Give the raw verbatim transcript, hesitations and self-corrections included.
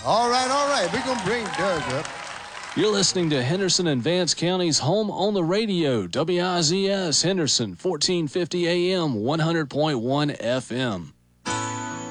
All right, all right. We're going to bring Doug up. You're listening to Henderson and Vance County's Home on the Radio, W I Z S Henderson, fourteen fifty A M, one hundred point one F M.